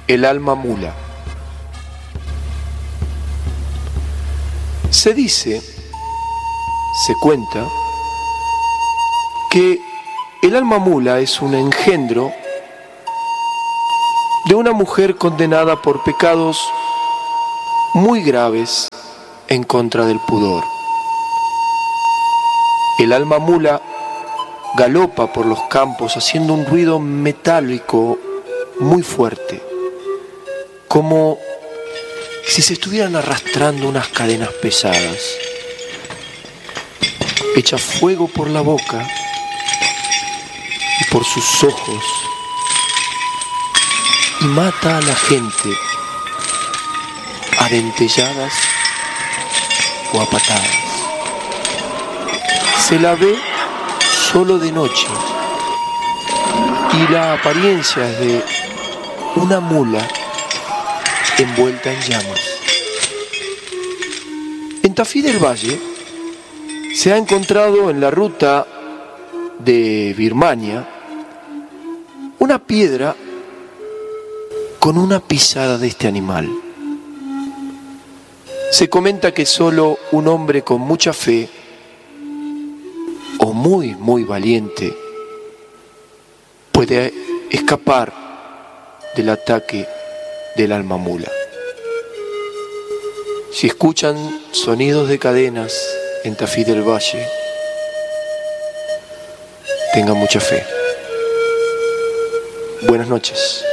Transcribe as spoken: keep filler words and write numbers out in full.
El alma mula. Se dice, se cuenta, que el alma mula es un engendro de una mujer condenada por pecados muy graves en contra del pudor. El alma mula galopa por los campos haciendo un ruido metálico muy fuerte, como si se estuvieran arrastrando unas cadenas pesadas. Echa fuego por la boca y por sus ojos y mata a la gente a dentelladas o a patadas. Se la ve solo de noche y la apariencia es de una mula envuelta en llamas. En Tafí del Valle se ha encontrado en la ruta de Birmania una piedra con una pisada de este animal. Se comenta que solo un hombre con mucha fe o muy, muy valiente puede escapar del ataque del alma mula. Si escuchan sonidos de cadenas en Tafí del Valle, tengan mucha fe. Buenas noches.